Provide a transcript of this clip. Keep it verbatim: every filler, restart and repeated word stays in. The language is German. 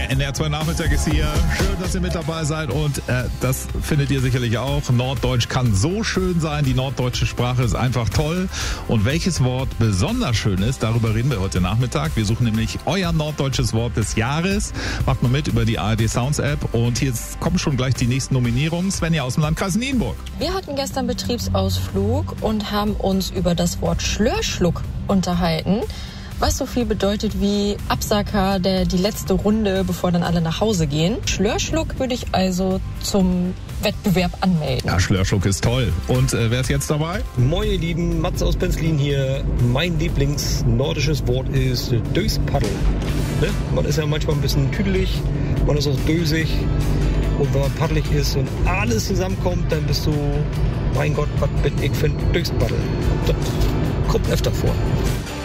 Der N D R zwei Nachmittag ist hier. Schön, dass ihr mit dabei seid und äh, das findet ihr sicherlich auch. Norddeutsch kann so schön sein. Die norddeutsche Sprache ist einfach toll. Und welches Wort besonders schön ist, darüber reden wir heute Nachmittag. Wir suchen nämlich euer norddeutsches Wort des Jahres. Macht mal mit über die A R D Sounds App. Und hier kommen schon gleich die nächsten Nominierungen. Svenja aus dem Landkreis Nienburg. Wir hatten gestern Betriebsausflug und haben uns über das Wort Schlörschluck unterhalten. Was so viel bedeutet wie Absacker, der die letzte Runde, bevor dann alle nach Hause gehen. Schlörschluck würde ich also zum Wettbewerb anmelden. Ja, Schlörschluck ist toll. Und äh, wer ist jetzt dabei? Moin ihr Lieben, Mats aus Penzlin hier. Mein Lieblingsnordisches Wort ist Döspaddel. Ne? Man ist ja manchmal ein bisschen tüdelig, man ist auch dösig. Und wenn man paddelig ist und alles zusammenkommt, dann bist du, mein Gott, was bin ich für ein Döspaddel. Das kommt öfter vor.